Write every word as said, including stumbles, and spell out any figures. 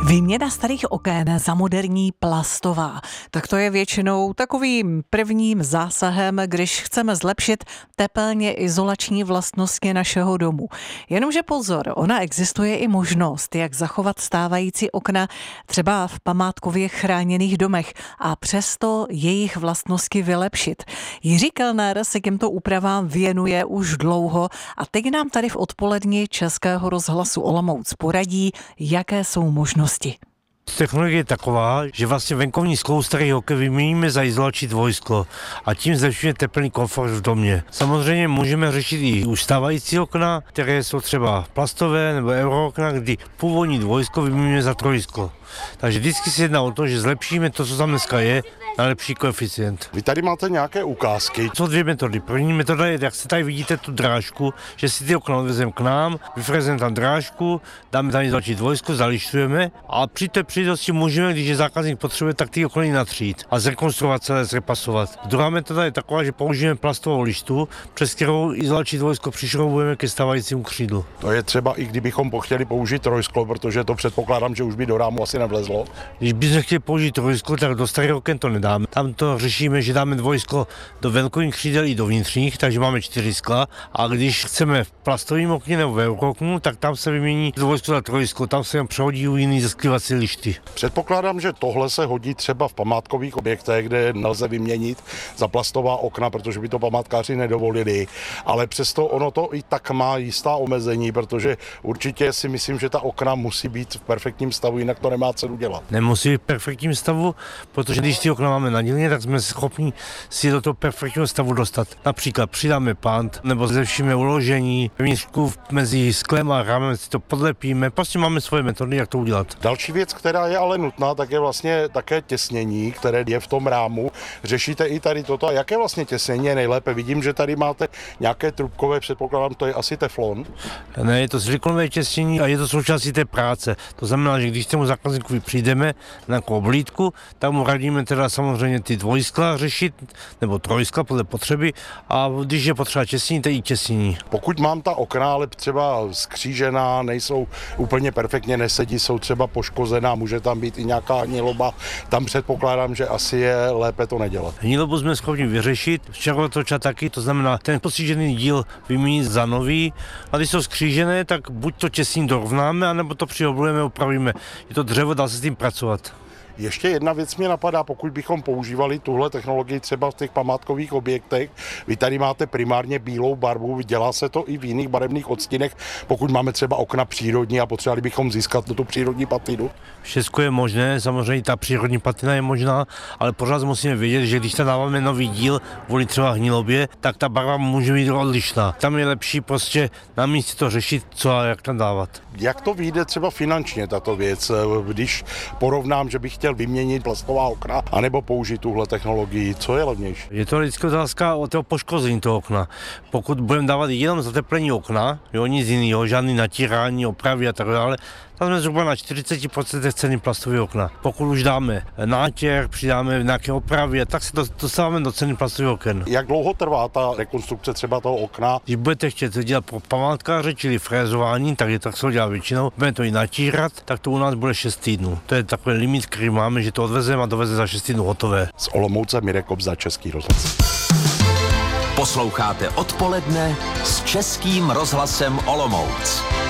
Výměna starých oken za moderní plastová. Tak to je většinou takovým prvním zásahem, když chceme zlepšit tepelně izolační vlastnosti našeho domu. Jenomže pozor, ona existuje i možnost, jak zachovat stávající okna třeba v památkově chráněných domech a přesto jejich vlastnosti vylepšit. Jiří Kellner se těmto úpravám věnuje už dlouho a teď nám tady v odpoledni Českého rozhlasu Olomouc poradí, jaké jsou možnosti. Technologie je taková, že vlastně venkovní sklo starých oken vyměníme za izolační dvojsklo a tím zlepšíme teplný komfort v domě. Samozřejmě můžeme řešit i už stávající okna, které jsou třeba plastové nebo eurookna, kdy původní dvojsklo vyměníme za trojsklo. Takže vždycky se jedná o to, že zlepšíme to, co tam dneska je, na lepší koeficient. Vy tady máte nějaké ukázky. Jsou dvě metody. První metoda je, jak se tady vidíte tu drážku, že si ty okna odvezeme k nám, vyfrezeme tam drážku, dáme tam izolační dvojsklo, zališťujeme a při té příležitosti můžeme, když je zákazník potřebuje, tak ty okna natřít a zrekonstruovat celé, zrepasovat. Druhá metoda je taková, že použijeme plastovou lištu, přes kterou izolační dvojsklo přišroubujeme ke stávajícímu křídlu. To je třeba i kdybychom chtěli použít trojsklo, protože to předpokládám, že už by do rámu asi nevlezlo. Když bychom chtěli použít trojsklo, tak do starých oken to nedáme. Tam to řešíme, že dáme dvojsklo do venkovních křídel i do vnitřních, takže máme čtyři skla. A když chceme v plastovém okně nebo v eurooknu, tak tam se vymění dvojsklo za trojsklo, tam se jim přehodí jiný zesklivací lišty. Předpokládám, že tohle se hodí třeba v památkových objektech, kde nelze vyměnit za plastová okna, protože by to památkáři nedovolili, ale přesto ono to i tak má jistá omezení, protože určitě si myslím, že ta okna musí být v perfektním stavu, jinak to nemá cenu dělat. Nemusí být v perfektním stavu, protože když ty okna máme na dílně, tak jsme schopni si do toho perfektního stavu dostat. Například přidáme pant, nebo zlepšíme uložení vnitřku mezi sklem a rámem, si to podlepíme, prostě máme svoje metody, jak to udělat. Další věc, která je ale nutná, tak je vlastně také těsnění, které je v tom rámu. Řešíte i tady toto. A jaké vlastně těsnění je nejlépe? Vidím, že tady máte nějaké trubkové, předpokládám, to je asi teflon. Ne, je to silikonové těsnění a je to součástí té práce. To znamená, že když tomu zákazníkovi přijdeme na nějakou oblídku, tak mu radíme teda samozřejmě ty dvojskla řešit, nebo trojskla podle potřeby, a když je potřeba těsnění, to i těsnění. Pokud mám ta okna, ale třeba skřížená, nejsou úplně perfektně, nesedí, jsou třeba poškozená, může tam být i nějaká hniloba, tam předpokládám, že asi je lépe to nedělat. Hnilobu jsme schopni vyřešit, červotoča taky, to znamená ten postižený díl vyměnit za nový, a když jsou skřížené, tak buď to těsnění dorovnáme, anebo to přioblujeme, opravíme. Je to dřevo, dá se s tím pracovat. Ještě jedna věc mě napadá, pokud bychom používali tuhle technologii třeba v těch památkových objektech. Vy tady máte primárně bílou barvu, dělá se to i v jiných barevných odstínech, pokud máme třeba okna přírodní a potřebovali bychom získat tu přírodní patinu? Všechno je možné, samozřejmě ta přírodní patina je možná, ale pořád musíme vědět, že když tam dáváme nový díl kvůli třeba hnilobě, tak ta barva může být odlišná. Tam je lepší prostě na místě to řešit, co a jak tam dávat. Jak to vyjde třeba finančně tato věc, když porovnám, že bych chtěl vyměnit plastová okna, anebo použít tuhle technologii, co je levnější? Je to vždycky otázka o toho poškození toho okna. Pokud budeme dávat jenom zateplení okna, jo, nic jiného, žádný natírání, opravy a tak dále, tam jsme zhruba na čtyřicet procent ceny plastové okna. Pokud už dáme nátěr, přidáme nějaké opravy, tak se dostáváme do ceny plastových oken. Jak dlouho trvá ta rekonstrukce třeba toho okna? Když budete chtět dělat pro památkáře, čili frézování, tak je tak se dělá většinou, budeme to i natírat, tak to u nás bude šest týdnů. To je takový limit, který máme, že to odvezeme a dovezeme za šest týdnů hotové. Z Olomouce Mirek Kobza, Český rozhlas. Posloucháte Odpoledne s Českým rozhlasem Olomouc.